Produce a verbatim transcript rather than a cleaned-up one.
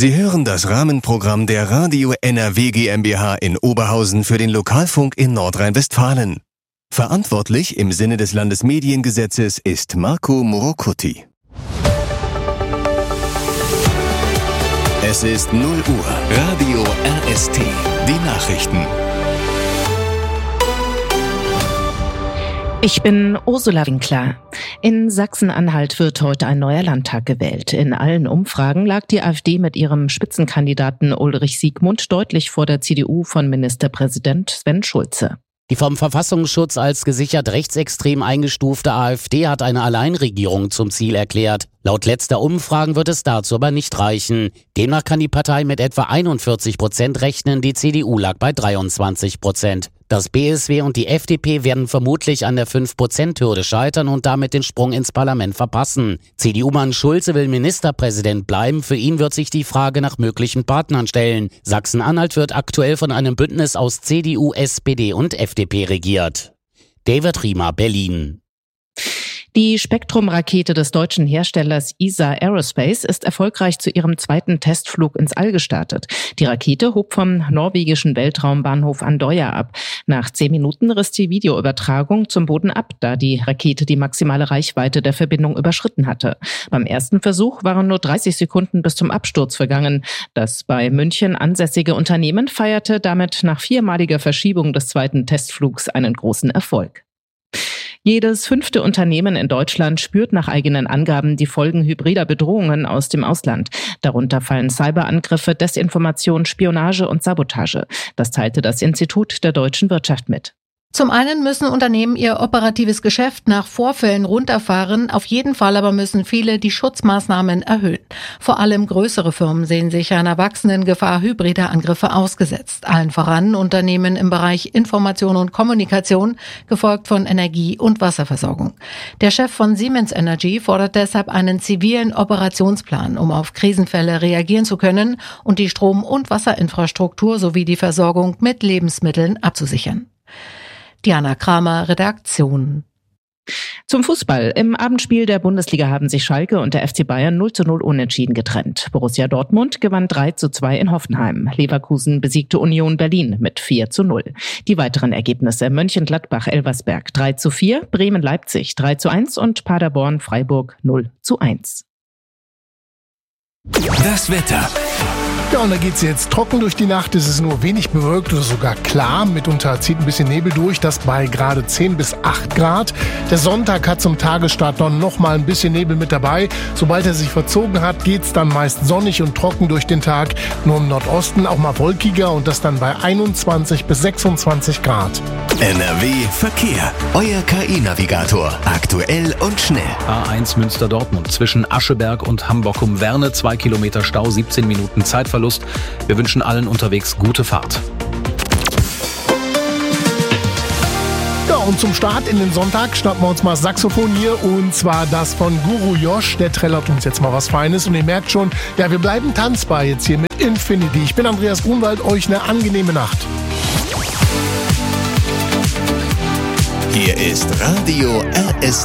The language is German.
Sie hören das Rahmenprogramm der Radio N R W GmbH in Oberhausen für den Lokalfunk in Nordrhein-Westfalen. Verantwortlich im Sinne des Landesmediengesetzes ist Marco Morocuti. Es ist null Uhr. Radio R S T. Die Nachrichten. Ich bin Ursula Winkler. In Sachsen-Anhalt wird heute ein neuer Landtag gewählt. In allen Umfragen lag die AfD mit ihrem Spitzenkandidaten Ulrich Siegmund deutlich vor der C D U von Ministerpräsident Sven Schulze. Die vom Verfassungsschutz als gesichert rechtsextrem eingestufte AfD hat eine Alleinregierung zum Ziel erklärt. Laut letzter Umfragen wird es dazu aber nicht reichen. Demnach kann die Partei mit etwa einundvierzig Prozent rechnen, die C D U lag bei dreiundzwanzig Prozent. Das B S W und die F D P werden vermutlich an der fünf Prozent Hürde scheitern und damit den Sprung ins Parlament verpassen. C D U-Mann Schulze will Ministerpräsident bleiben. Für ihn wird sich die Frage nach möglichen Partnern stellen. Sachsen-Anhalt wird aktuell von einem Bündnis aus C D U, S P D und F D P regiert. David Riemer, Berlin. Die Spektrum-Rakete des deutschen Herstellers E S A Aerospace ist erfolgreich zu ihrem zweiten Testflug ins All gestartet. Die Rakete hob vom norwegischen Weltraumbahnhof Andøya ab. Nach zehn Minuten riss die Videoübertragung zum Boden ab, da die Rakete die maximale Reichweite der Verbindung überschritten hatte. Beim ersten Versuch waren nur dreißig Sekunden bis zum Absturz vergangen. Das bei München ansässige Unternehmen feierte damit nach viermaliger Verschiebung des zweiten Testflugs einen großen Erfolg. Jedes fünfte Unternehmen in Deutschland spürt nach eigenen Angaben die Folgen hybrider Bedrohungen aus dem Ausland. Darunter fallen Cyberangriffe, Desinformation, Spionage und Sabotage. Das teilte das Institut der deutschen Wirtschaft mit. Zum einen müssen Unternehmen ihr operatives Geschäft nach Vorfällen runterfahren, auf jeden Fall aber müssen viele die Schutzmaßnahmen erhöhen. Vor allem größere Firmen sehen sich einer wachsenden Gefahr hybrider Angriffe ausgesetzt. Allen voran Unternehmen im Bereich Information und Kommunikation, gefolgt von Energie- und Wasserversorgung. Der Chef von Siemens Energy fordert deshalb einen zivilen Operationsplan, um auf Krisenfälle reagieren zu können und die Strom- und Wasserinfrastruktur sowie die Versorgung mit Lebensmitteln abzusichern. Diana Kramer, Redaktion. Zum Fußball. Im Abendspiel der Bundesliga haben sich Schalke und der F C Bayern null zu null unentschieden getrennt. Borussia Dortmund gewann drei zu zwei in Hoffenheim. Leverkusen besiegte Union Berlin mit vier zu null. Die weiteren Ergebnisse: Mönchengladbach-Elversberg drei zu vier, Bremen-Leipzig drei zu eins und Paderborn-Freiburg null zu eins. Das Wetter. Ja, und da geht's jetzt trocken durch die Nacht. Es ist nur wenig bewölkt oder sogar klar. Mitunter zieht ein bisschen Nebel durch, das bei gerade zehn bis acht Grad. Der Sonntag hat zum Tagesstart dann noch mal ein bisschen Nebel mit dabei. Sobald er sich verzogen hat, geht's dann meist sonnig und trocken durch den Tag. Nur im Nordosten auch mal wolkiger und das dann bei einundzwanzig bis sechsundzwanzig Grad. N R W Verkehr. Euer K I-Navigator. Aktuell und schnell. A eins Münster-Dortmund zwischen Ascheberg und Hamburg-um-Werne. Zwei Kilometer Stau, siebzehn Minuten Zeitverlust. Wir wünschen allen unterwegs gute Fahrt. Ja, und zum Start in den Sonntag schnappen wir uns mal das Saxophon hier, und zwar das von Guru Josh. Der trällert uns jetzt mal was Feines und ihr merkt schon, ja, wir bleiben tanzbar jetzt hier mit Infinity. Ich bin Andreas Grunwald, euch eine angenehme Nacht. Hier ist Radio R S